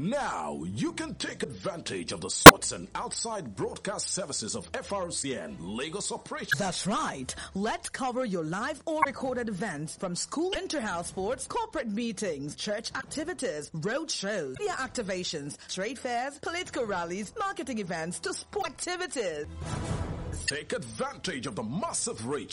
Now, you can take advantage of the sports and outside broadcast services of FRCN Lagos Operation. That's right. Let's cover your live or recorded events from school inter-house sports, corporate meetings, church activities, road shows, media activations, trade fairs, political rallies, marketing events to sport activities. Take advantage of the massive reach